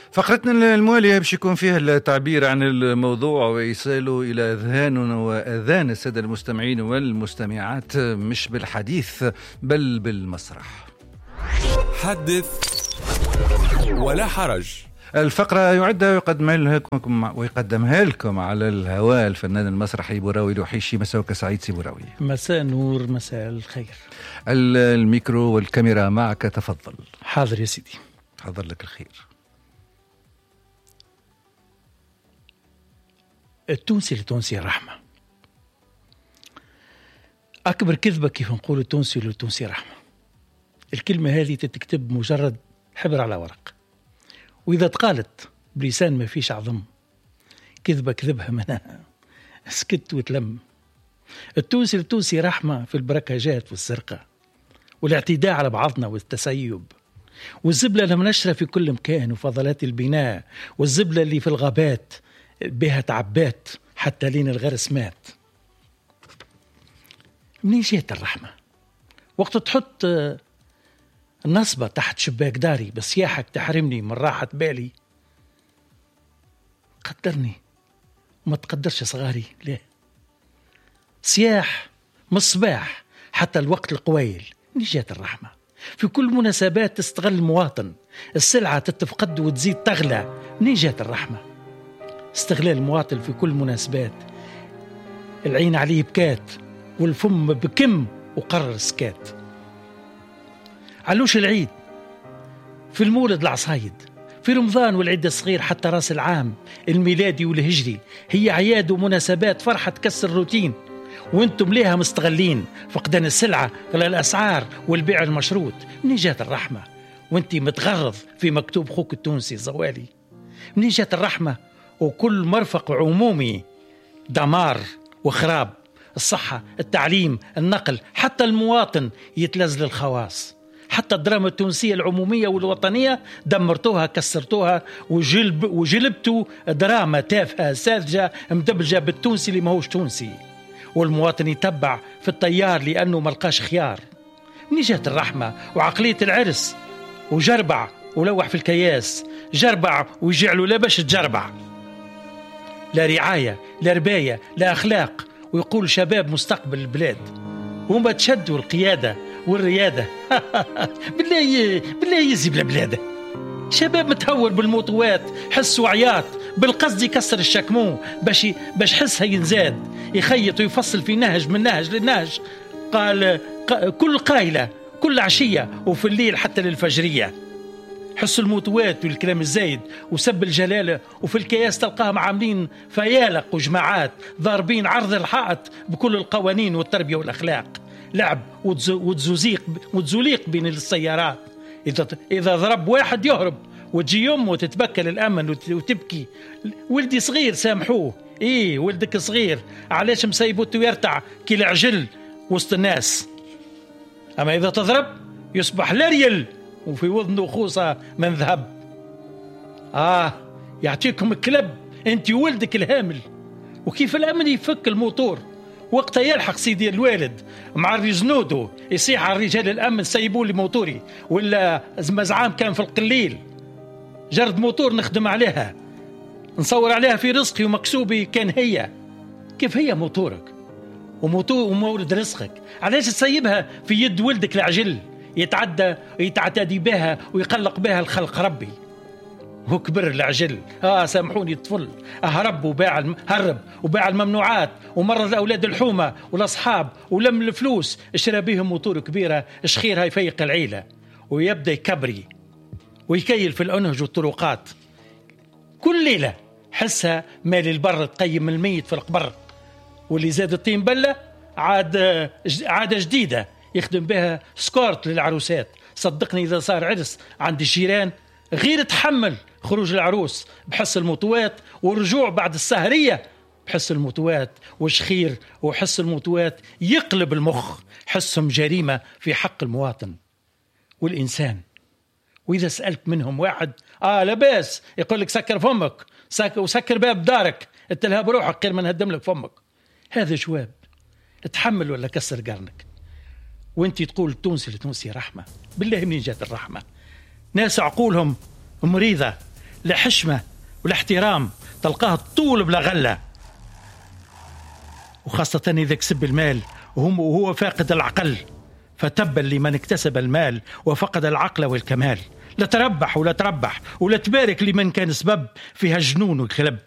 فقرتنا الموالية باش يكون فيها التعبير عن الموضوع وإيصاله إلى أذهاننا وأذان السادة المستمعين والمستمعات، مش بالحديث بل بالمسرح. حدث ولا حرج. الفقرة يعدها ويقدمها لكم على الهواء الفنان المسرحي بوراوي لوحيشي. مساءك سعيد سي بوراوي. مساء نور، مساء الخير. الميكرو والكاميرا معك، تفضل. حاضر يا سيدي. حضر لك الخير. التونسي لتونسي رحمة. أكبر كذبة كيف نقول التونسي لتونسي رحمة. الكلمة هذه تتكتب مجرد حبر على ورق، وإذا تقالت بلسان ما فيش عظم كذبة كذبها منها سكت وتلم. التونسي لتونسي رحمة في البركاجات والسرقة والاعتداء على بعضنا والتسيب، والزبلة المنشرة في كل مكان وفضلات البناء، والزبلة اللي في الغابات بها تعبات حتى لين الغرس مات. منين جات الرحمة؟ وقت تحط النصبة تحت شباك داري بسياحك تحرمني من راحة بالي. قدرني وما تقدرش صغاري ليه؟ صياح مصباح حتى الوقت القويل. منين جات الرحمة؟ في كل مناسبات تستغل المواطن، السلعة تتفقد وتزيد تغلى. منين جات الرحمة؟ استغلال المواطن في كل مناسبات، العين عليه بكات والفم بكم وقرر سكات. علوش العيد، في المولد العصايد، في رمضان والعيد الصغير، حتى راس العام الميلادي والهجري، هي عياد ومناسبات فرحة تكسر روتين، وانتم ليها مستغلين فقدان السلعة على الأسعار والبيع المشروط. منين جات الرحمة وانتي متغرض في مكتوب خوك التونسي زوالي؟ منين جات الرحمة وكل مرفق عمومي دمار وخراب؟ الصحة، التعليم، النقل، حتى المواطن يتلز للخواص. حتى الدراما التونسية العمومية والوطنية دمرتوها، كسرتوها، وجلبتوا دراما تافهة ساذجة مدبلجة بالتونسي اللي ماهوش تونسي، والمواطن يتبع في الطيار لأنه ملقاش خيار. منين جات الرحمة وعقلية العرس وجربع ولوح في الكياس؟ جربع ويجعلوا لا باش تجربع. لا رعاية، لا رباية، لا أخلاق، ويقول شباب مستقبل البلاد، وما تشدوا القيادة والريادة. بالله يزي بلا بلاده. شباب متهور بالموطوات، حس وعياط، بالقصد يكسر الشكمو باش حسها ينزاد، يخيط ويفصل في نهج من نهج للنهج. قال كل قايلة كل عشية وفي الليل حتى للفجرية. حس الموتوات والكلام الزايد وسب الجلالة، وفي الكياس تلقاهم عاملين فيالق وجماعات ضاربين عرض الحائط بكل القوانين والتربية والأخلاق. لعب وتزوليق بين السيارات. إذا ضرب واحد يهرب، وتجي يوم وتتبكى للأمن وتبكي. ولدي صغير سامحوه، إيه ولدك صغير علاش مسيبوته يرتع كي العجل وسط الناس. أما إذا تضرب يصبح لريل وفي وذنه خوصة من ذهب. يعطيكم كلب انت ولدك الهامل. وكيف الأمن يفك الموتور وقتها يلحق سيدي الوالد مع الرجنودو يصيح على رجال الأمن سيبوا لي موتوري، ولا مزعام كان في القليل جرد موتور نخدم عليها نصور عليها في رزقي ومكسوبي كان هي. كيف هي موتورك ومورد رزقك؟ علاش تسيبها في يد ولدك العجل يتعتدي بها ويقلق بها الخلق ربي؟ هو كبر العجل، سامحوني الطفل هرب وباع الممنوعات ومرض الأولاد الحومة والأصحاب ولم الفلوس اشترى بيهم موتور كبيرة شخيرها يفيق العيلة، ويبدأ يكبري ويكيل في الأنهج والطرقات. كل ليلة حسها مال البر تقيم الميت في القبر، واللي زاد الطين بلة عادة جديدة يخدم بها سكورت للعروسات. صدقني إذا صار عرس عند الجيران غير تحمل خروج العروس بحس الموتوات، والرجوع بعد السهرية بحس الموتوات، وشخير وحس الموتوات يقلب المخ. حسهم جريمة في حق المواطن والإنسان. وإذا سألت منهم واحد لاباس يقول لك سكر فمك وسكر باب دارك، اتلها بروحك غير ما نهدم لك فمك. هذا جواب. تحمل ولا كسر قرنك. وانتي تقول تونسي لتونسي رحمة. بالله منين جات الرحمة؟ ناس عقولهم مريضة لا حشمة ولا احترام، تلقاه طول بلا غلة، وخاصة إذا كسب المال وهو فاقد العقل، فتبا لمن اكتسب المال وفقد العقل والكمال. لا تربح ولا تبارك لمن كان سبب فيها جنون وكلب.